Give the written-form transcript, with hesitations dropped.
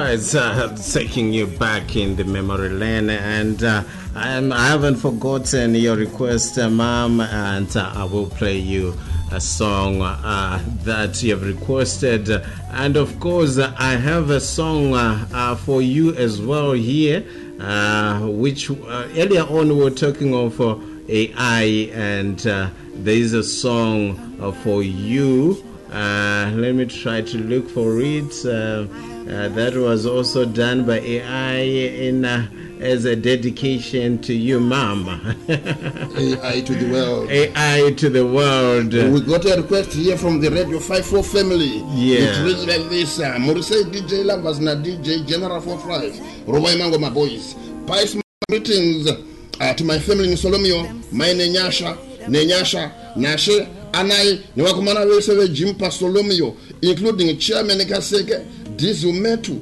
It's taking you back in the memory lane, and I haven't forgotten your request, Mom, and I will play you a song that you have requested. And of course, I have a song for you as well here, which earlier on we were talking of AI, and there is a song for you. Let me try to look for it. That was also done by AI in as a dedication to you, Mom. AI to the world. AI to the world. We got a request here from the Radio 54 family. Yeah. It reads like this: Morrissey DJ Lovers na DJ General 45. Robai Mango, my boys. Pies greetings to my family in Solomio. My Nenyasha, Nashe, Anai, Niwakumana Wesewe Jimpa Solomio, including Chairman Kaseke, Dizumetu,